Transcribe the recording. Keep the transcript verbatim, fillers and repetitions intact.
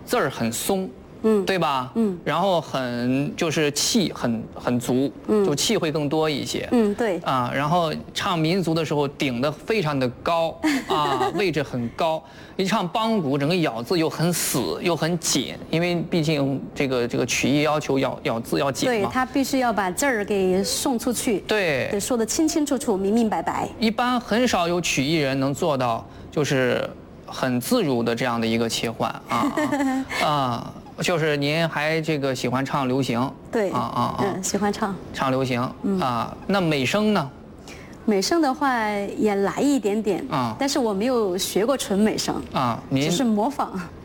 字儿很松。 嗯， 对吧？ 嗯， 然后很就是气很很足， 嗯， 就气会更多一些。 嗯，对。 啊，然后唱民族的时候顶得非常的高啊，位置很高。一唱梆鼓，整个咬字又很死又很紧，因为毕竟这个这个曲艺要求咬咬字要紧嘛。 对，他必须要把字儿给送出去。 对， 得说得清清楚楚、明明白白。 一般很少有曲艺人能做到，就是很自如的这样的一个切换啊啊。啊 就是您还这个喜欢唱流行， 对啊啊啊， 嗯，喜欢唱唱流行啊。那美声呢？ 美声的话也来一点点啊，但是我没有学过纯美声啊，您只是模仿。